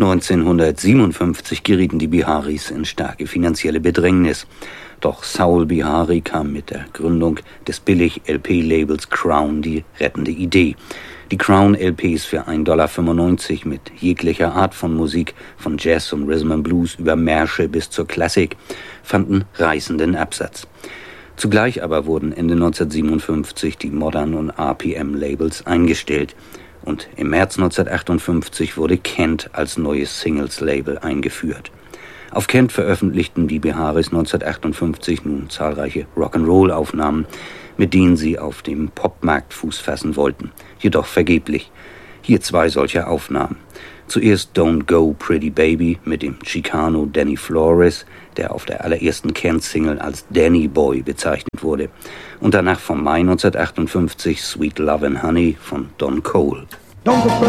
1957 gerieten die Biharis in starke finanzielle Bedrängnis. Doch Saul Bihari kam mit der Gründung des Billig-LP-Labels Crown die rettende Idee. Die Crown-LPs für $1,95 mit jeglicher Art von Musik, von Jazz und Rhythm and Blues über Märsche bis zur Klassik, fanden reißenden Absatz. Zugleich aber wurden Ende 1957 die Modern- und RPM-Labels eingestellt. Und im März 1958 wurde Kent als neues Singles-Label eingeführt. Auf Kent veröffentlichten die Biharis 1958 nun zahlreiche Rock'n'Roll-Aufnahmen, mit denen sie auf dem Popmarkt Fuß fassen wollten, jedoch vergeblich. Hier 2 solcher Aufnahmen. Zuerst Don't Go Pretty Baby mit dem Chicano Danny Flores, der auf der allerersten Kent-Single als Danny Boy bezeichnet wurde. Und danach vom Mai 1958 Sweet Love and Honey von Don Cole.